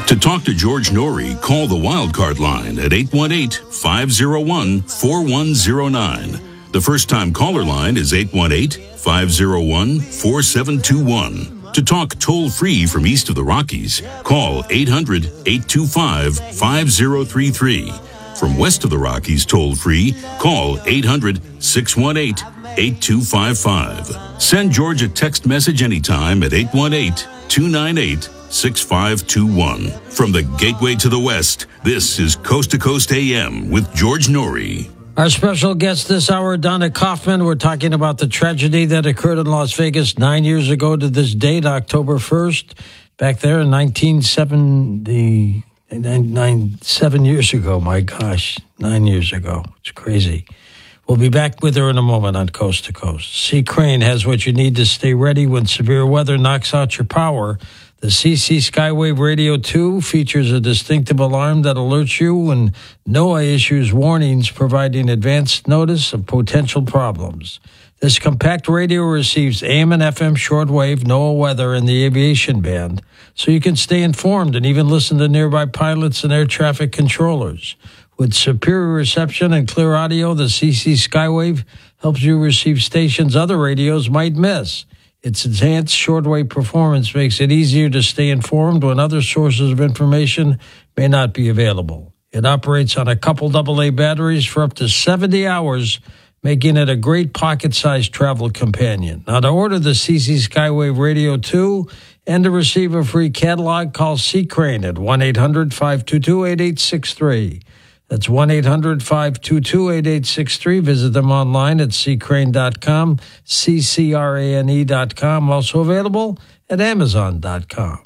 To talk to George Norrie, call the Wildcard line at 818-501-4109. The first-time caller line is 818-501-4721. To talk toll-free from east of the Rockies, call 800-825-5033. From west of the Rockies toll-free, call 800-618-8255. Send George a text message anytime at 818-298-6521. From the Gateway to the West, this is Coast to Coast AM with George Norrie. Our special guest this hour, Donna Kaufman. We're talking about the tragedy that occurred in Las Vegas 9 years ago to this date, October 1st. Back there in 1970, 7 years ago. My gosh, 9 years ago. It's crazy. We'll be back with her in a moment on Coast to Coast. C. Crane has what you need to stay ready when severe weather knocks out your power. The CC Skywave Radio 2 features a distinctive alarm that alerts you when NOAA issues warnings, providing advanced notice of potential problems. This compact radio receives AM and FM shortwave, NOAA weather, and the aviation band, so you can stay informed and even listen to nearby pilots and air traffic controllers. With superior reception and clear audio, the CC Skywave helps you receive stations other radios might miss. Its enhanced shortwave performance makes it easier to stay informed when other sources of information may not be available. It operates on a couple AA batteries for up to 70 hours, making it a great pocket-sized travel companion. Now, to order the CC Skywave Radio 2 and to receive a free catalog, call C. Crane at 1-800-522-8863. That's 1-800-522-8863. Visit them online at ccrane.com, ccrane.com. Also available at amazon.com.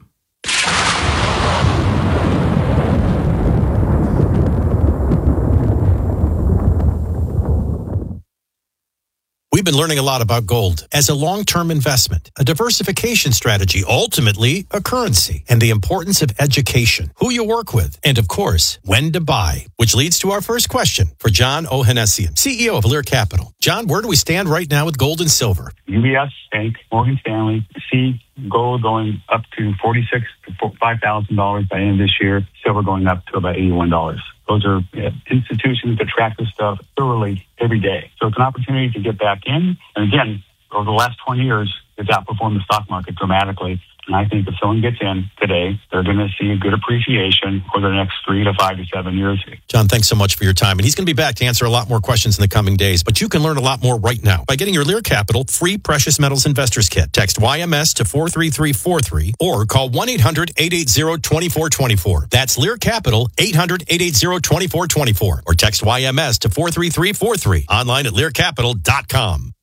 We've been learning a lot about gold as a long-term investment, a diversification strategy, ultimately a currency, and the importance of education, who you work with, and of course, when to buy, which leads to our first question for John Ohanessian, CEO of Lear Capital. John, where do we stand right now with gold and silver? UBS Bank, Morgan Stanley, see gold going up to $46,000 to $5,000 by the end of this year, silver going up to about $81. Those are institutions that track this stuff thoroughly every day. So it's an opportunity to get back in. And again, over the last 20 years, it's outperformed the stock market dramatically. And I think if someone gets in today, they're going to see a good appreciation for the next 3 to 5 to 7 years. John, thanks so much for your time. And he's going to be back to answer a lot more questions in the coming days. But you can learn a lot more right now by getting your Lear Capital free Precious Metals Investors Kit. Text YMS to 43343 or call 1-800-880-2424. That's Lear Capital, 800-880-2424. Or text YMS to 43343. Online at learcapital.com.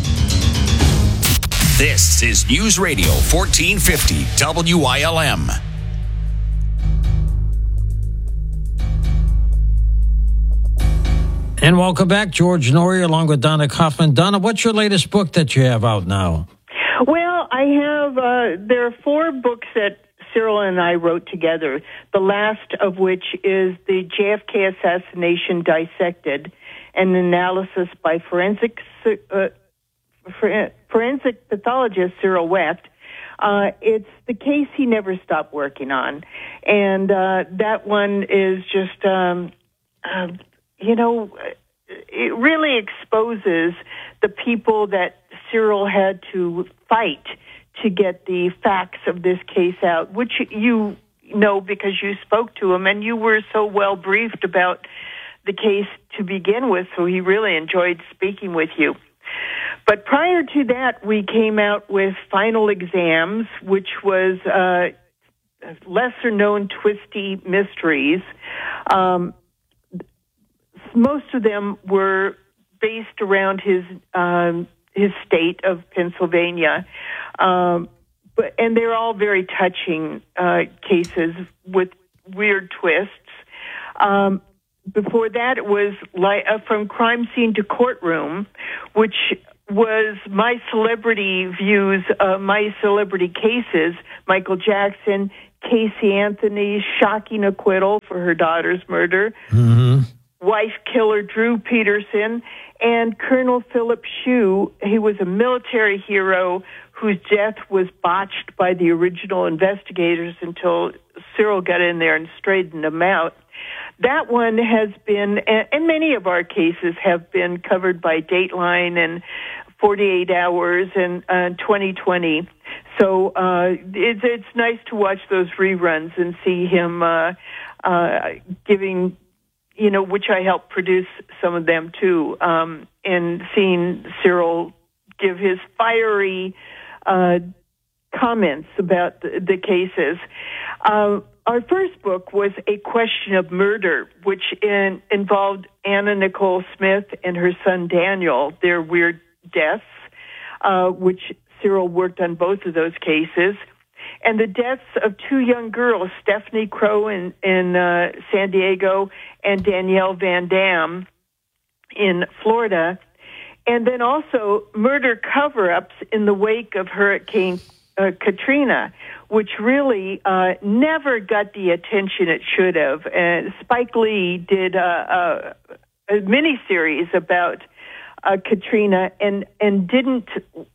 This is News Radio 1450 WILM. And welcome back, George Norrie, along with Donna Kaufman. Donna, what's your latest book that you have out now? Well, I have, there are 4 books that Cyril and I wrote together, the last of which is the JFK Assassination Dissected, an analysis by forensic pathologist Cyril Wecht. It's the case he never stopped working on. And that one is just, it really exposes the people that Cyril had to fight to get the facts of this case out, which you know because you spoke to him and you were so well briefed about the case to begin with, so he really enjoyed speaking with you. But prior to that, we came out with Final Exams, which was lesser-known twisty mysteries. Most of them were based around his state of Pennsylvania, and they're all very touching cases with weird twists. Before that, it was From Crime Scene to Courtroom, which was my celebrity views, my celebrity cases, Michael Jackson, Casey Anthony's shocking acquittal for her daughter's murder, wife killer Drew Peterson, and Colonel Philip Shue. He was a military hero whose death was botched by the original investigators until Cyril got in there and straightened them out. That one has been, and many of our cases have been covered by Dateline and 48 Hours and 2020. So it's nice to watch those reruns and see him giving, which I helped produce some of them too, and seeing Cyril give his fiery comments about the cases. Our first book was A Question of Murder, which involved Anna Nicole Smith and her son Daniel, their weird deaths, which Cyril worked on both of those cases, and the deaths of two young girls, Stephanie Crow in San Diego and Danielle Van Dam in Florida, and then also murder cover-ups in the wake of Hurricane Katrina, which really never got the attention it should have. Spike Lee did a miniseries about Katrina and didn't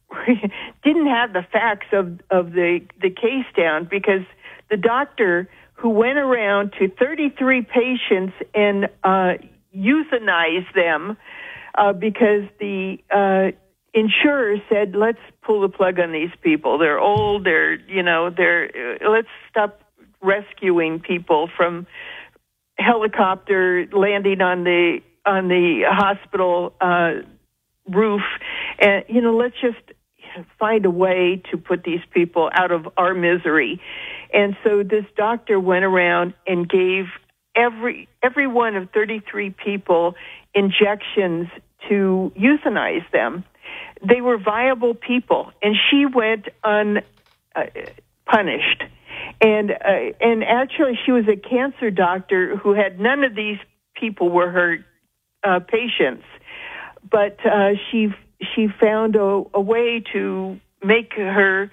have the facts of the case down, because the doctor who went around to 33 patients and euthanized them because the insurer said, let's pull the plug on these people. They're old. Let's stop rescuing people from helicopter landing on the hospital roof. And, let's just find a way to put these people out of our misery. And so this doctor went around and gave every one of 33 people injections to euthanize them. They were viable people, and she went unpunished. And actually, she was a cancer doctor who had none of these people were her patients, but she found a way to make her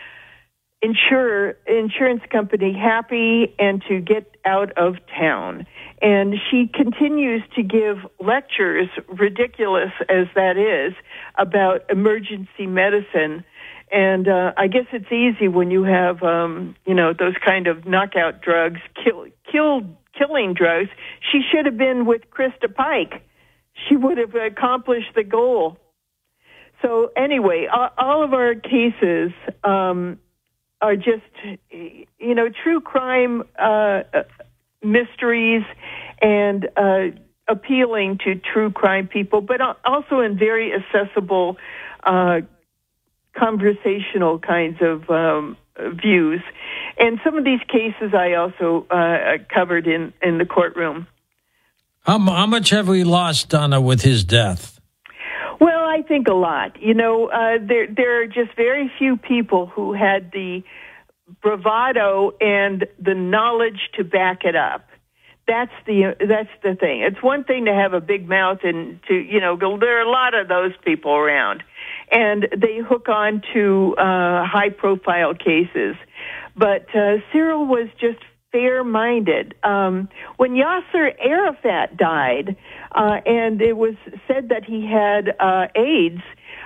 insurance company happy and to get out of town. And she continues to give lectures, ridiculous as that is, about emergency medicine. And I guess it's easy when you have, those kind of knockout drugs, killing drugs. She should have been with Krista Pike. She would have accomplished the goal. So anyway, all of our cases are just, true crime mysteries and appealing to true crime people, but also in very accessible conversational kinds of views. And some of these cases I also covered in the courtroom. How much have we lost, Donna, with his death? Well, I think a lot. There are just very few people who had the bravado and the knowledge to back it up. That's the thing. It's one thing to have a big mouth and to go. There are a lot of those people around, and they hook on to high-profile cases. But Cyril was just fair-minded. When Yasser Arafat died, and it was said that he had AIDS,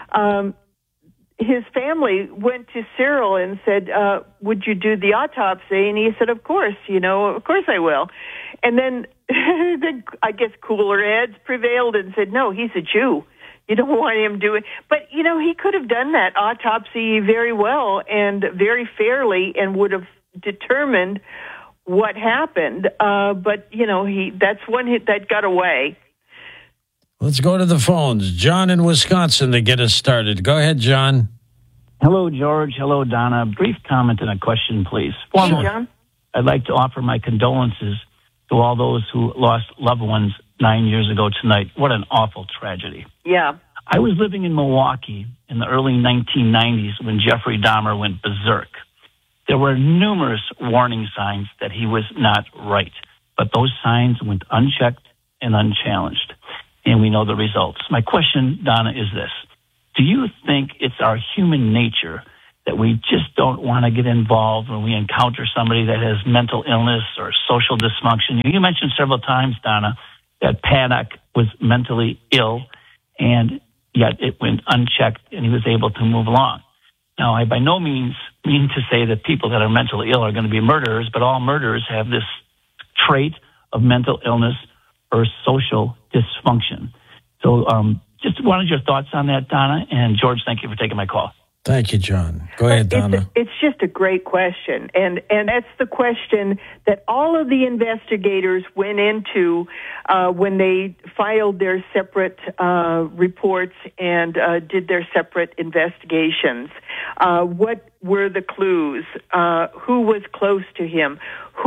his family went to Cyril and said, would you do the autopsy? And he said, of course, of course I will. And then I guess cooler heads prevailed and said, no, he's a Jew. You don't want him doing. But, he could have done that autopsy very well and very fairly and would have determined what happened. But, that's one hit that got away. Let's go to the phones. John in Wisconsin to get us started. Go ahead, John. Hello, George. Hello, Donna. Brief comment and a question, please. Hey, John. I'd like to offer my condolences to all those who lost loved ones 9 years ago tonight. What an awful tragedy. Yeah. I was living in Milwaukee in the early 1990s when Jeffrey Dahmer went berserk. There were numerous warning signs that he was not right, but those signs went unchecked and unchallenged, and we know the results. My question, Donna, is this. Do you think it's our human nature that we just don't want to get involved when we encounter somebody that has mental illness or social dysfunction? You mentioned several times, Donna, that Paddock was mentally ill, and yet it went unchecked and he was able to move along. Now, I by no means mean to say that people that are mentally ill are going to be murderers, but all murderers have this trait of mental illness or social dysfunction. So just wanted your thoughts on that, Donna. And George, thank you for taking my call. Thank you, John. Go ahead, Donna. It's just a great question. And that's the question that all of the investigators went into when they filed their separate reports and did their separate investigations. What were the clues? Who was close to him?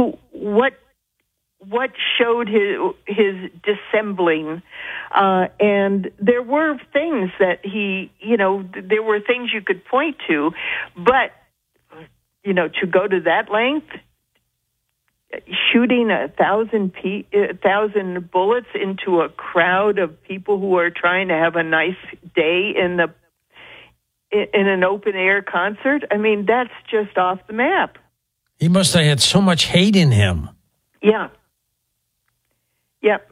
What showed his dissembling? And there were things that there were things you could point to, but, to go to that length, shooting 1,000 bullets into a crowd of people who are trying to have a nice day in an open air concert, I mean, that's just off the map. He must have had so much hate in him. Yeah. Yep.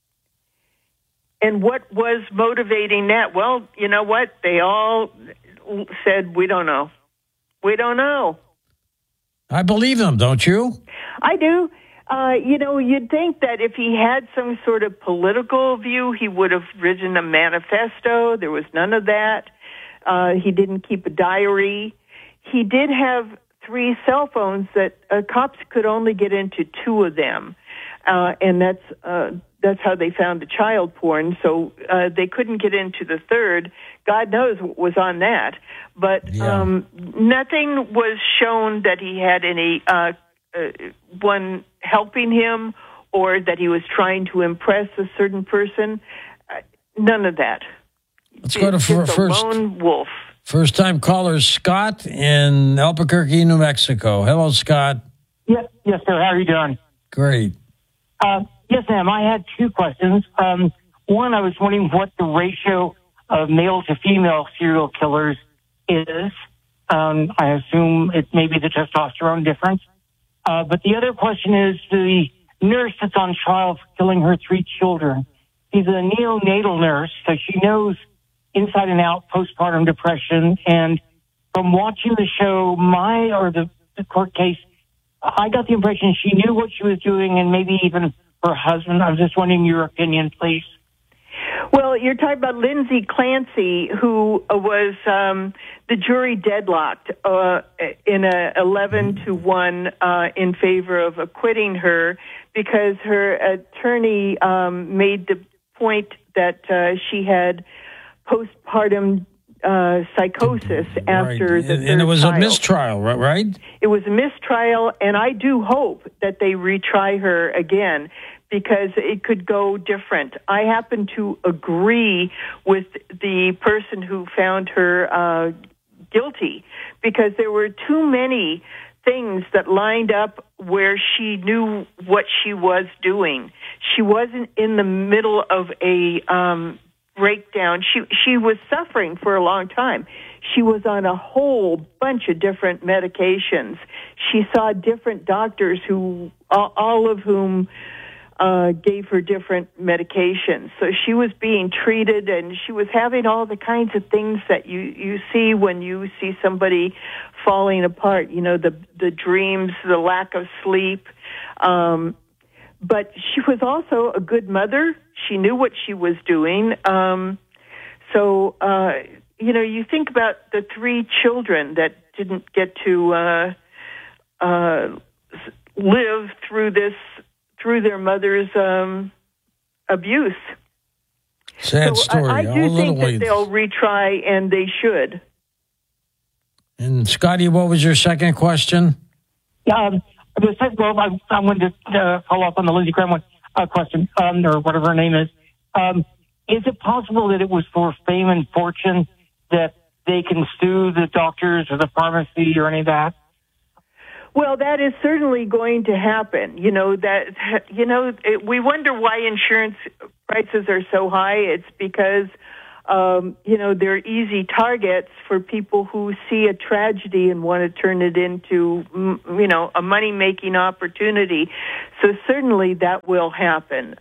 And what was motivating that? Well, you know what? They all said, we don't know. We don't know. I believe them, don't you? I do. You'd think that if he had some sort of political view, he would have written a manifesto. There was none of that. He didn't keep a diary. He did have 3 cell phones that cops could only get into 2 of them. And that's how they found the child porn. So they couldn't get into the 3rd. God knows what was on that. But nothing was shown that he had any one helping him or that he was trying to impress a certain person. None of that. Let's go to first. Lone wolf. First-time caller Scott in Albuquerque, New Mexico. Hello, Scott. Yes, sir. How are you doing? Great. Yes, ma'am. I had 2 questions. One, I was wondering what the ratio of male to female serial killers is. I assume it may be the testosterone difference. But the other question is the nurse that's on trial for killing her 3 children. She's a neonatal nurse, so she knows inside and out postpartum depression. And from watching the show, the court case, I got the impression she knew what she was doing and maybe even her husband. I was just wondering your opinion, please. Well, you're talking about Lindsay Clancy, who was the jury deadlocked in a 11-1 in favor of acquitting her because her attorney made the point that she had postpartum psychosis after the third and it was child. A mistrial, right? It was a mistrial, and I do hope that they retry her again because it could go different. I happen to agree with the person who found her guilty because there were too many things that lined up where she knew what she was doing. She wasn't in the middle of a breakdown. She was suffering for a long time. She was on a whole bunch of different medications. She saw different doctors who, all of whom gave her different medications. So she was being treated, and she was having all the kinds of things that you see when you see somebody falling apart. You know, the dreams, the lack of sleep. But she was also a good mother. She knew what she was doing. You think about the 3 children that didn't get to live through their mother's abuse. Sad story. I do think that they'll retry, and they should. And Scotty, what was your second question? I wanted to follow up on the Lindsey Graham question, or whatever her name is. Is it possible that it was for fame and fortune that they can sue the doctors or the pharmacy or any of that? Well, that is certainly going to happen. We wonder why insurance prices are so high. It's because they're easy targets for people who see a tragedy and want to turn it into, a money-making opportunity. So certainly that will happen.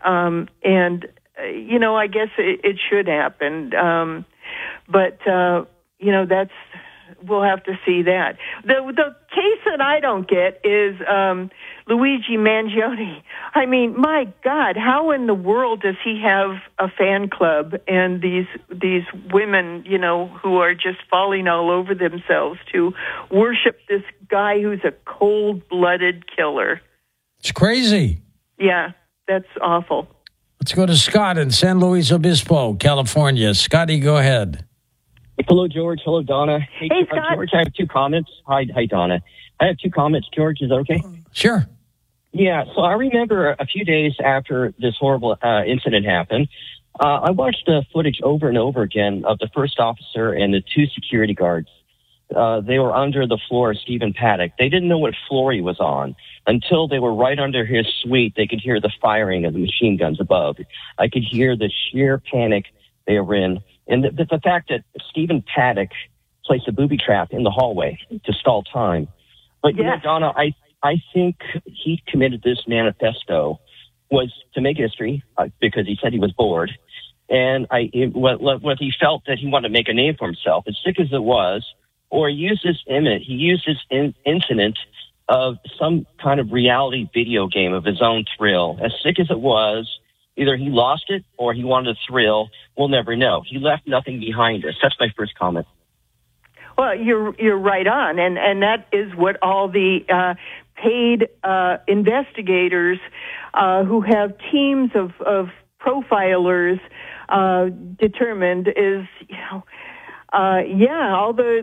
I guess it should happen. But we'll have to see that. The case that I don't get is Luigi Mangione. I mean, my God, how in the world does he have a fan club and these women, who are just falling all over themselves to worship this guy who's a cold-blooded killer? It's crazy. Yeah, that's awful. Let's go to Scott in San Luis Obispo, California. Scotty, go ahead. Hello, George. Hello, Donna. Hey, Scott. George, I have two comments. Hi, Donna. I have two comments. George, is that okay? Sure. Yeah, so I remember a few days after this horrible incident happened, I watched the footage over and over again of the first officer and the two security guards. They were under the floor of Stephen Paddock. They didn't know what floor he was on until they were right under his suite. They could hear the firing of the machine guns above. I could hear the sheer panic they were in. And the fact that Stephen Paddock placed a booby trap in the hallway to stall time. But, Donna, I think he committed this manifesto was to make history because he said he was bored. And what he felt that he wanted to make a name for himself, as sick as it was, or he used this incident of some kind of reality video game of his own thrill. As sick as it was, either he lost it or he wanted a thrill. We'll never know. He left nothing behind us. That's my first comment. Well, you're right on, and that is what all the paid investigators who have teams of profilers determined is, all the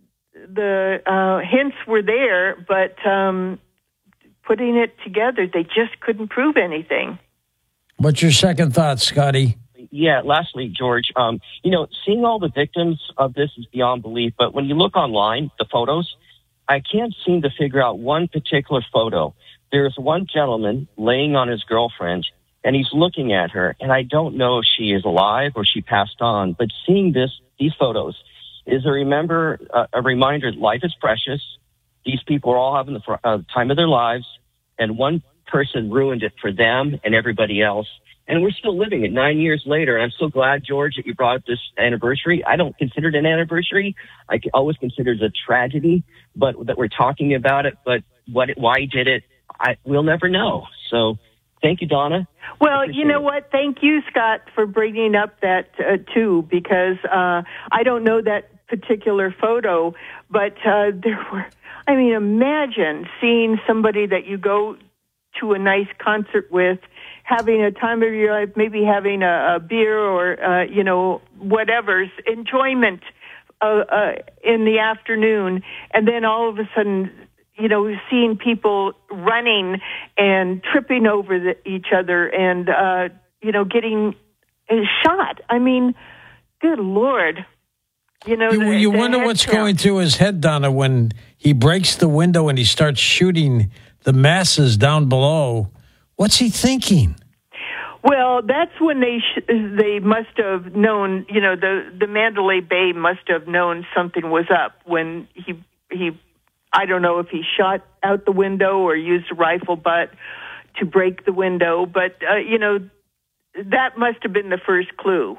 hints were there, but putting it together, they just couldn't prove anything. What's your second thought, Scotty? Yeah, lastly, George, seeing all the victims of this is beyond belief, but when you look online, the photos, I can't seem to figure out one particular photo. There's one gentleman laying on his girlfriend, and he's looking at her, and I don't know if she is alive or she passed on, but seeing these photos is a reminder that life is precious. These people are all having the time of their lives, and one person ruined it for them and everybody else. And we're still living it 9 years later. And I'm so glad, George, that you brought up this anniversary. I don't consider it an anniversary. I always consider it a tragedy, but that we're talking about it. But why he did it, we'll never know. So thank you, Donna. Well, you know what? Thank you, Scott, for bringing up that, too, because I don't know that particular photo, but there were, imagine seeing somebody that you go to a nice concert with, having a time of your life, maybe having a beer or, whatever's enjoyment in the afternoon. And then all of a sudden, seeing people running and tripping over each other and, getting shot. I mean, good Lord. You wonder what's going through his head, Donna, when he breaks the window and he starts shooting the masses down below. What's he thinking? Well, that's when they must have known, the Mandalay Bay must have known something was up when he I don't know if he shot out the window or used a rifle butt to break the window, but, that must have been the first clue.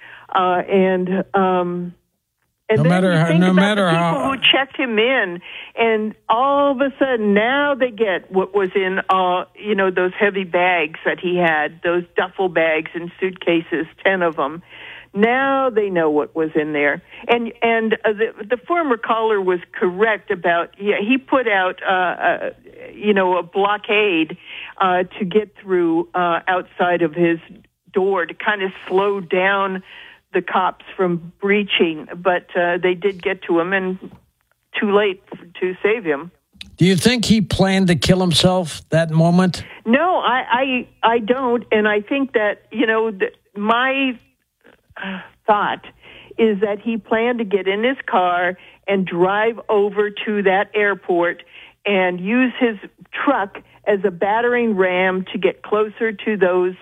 And no then matter you think no about matter the people how who checked him in, and all of a sudden now they get what was in those heavy bags that he had, those duffel bags and suitcases, 10 of them. Now they know what was in there, and the former caller was correct about he put out a blockade to get through outside of his door to kind of slow down the cops from breaching, but they did get to him, and too late to save him. Do you think he planned to kill himself that moment? No, I don't, and I think that my thought is that he planned to get in his car and drive over to that airport and use his truck as a battering ram to get closer to those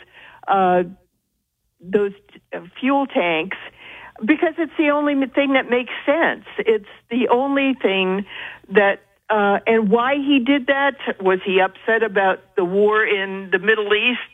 fuel tanks, because it's the only thing that makes sense. It's the only thing that, and why he did that, was he upset about the war in the Middle East